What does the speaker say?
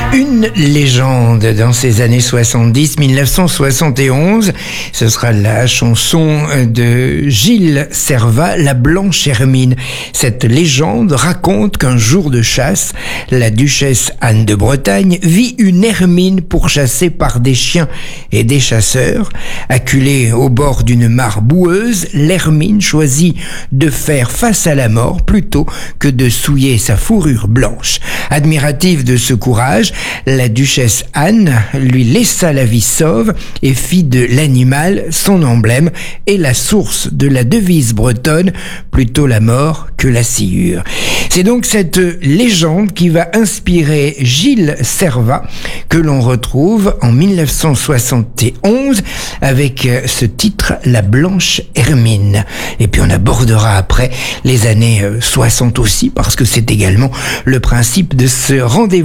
Une légende dans ces années 70, 1971, ce sera la chanson de Gilles Servat, La Blanche Hermine. Cette légende raconte qu'un jour de chasse, la duchesse Anne de Bretagne vit une hermine pourchassée par des chiens et des chasseurs. Acculée au bord d'une mare boueuse, l'hermine choisit de faire face à la mort plutôt que de souiller sa fourrure blanche. Admirative de ce courage, la duchesse Anne lui laissa la vie sauve et fit de l'animal son emblème et la source de la devise bretonne, plutôt la mort que la sciure. C'est donc cette légende qui va inspirer Gilles Servat que l'on retrouve en 1971 avec ce titre La Blanche Hermine. Et puis on abordera après les années 60 aussi parce que c'est également le principe de ce rendez-vous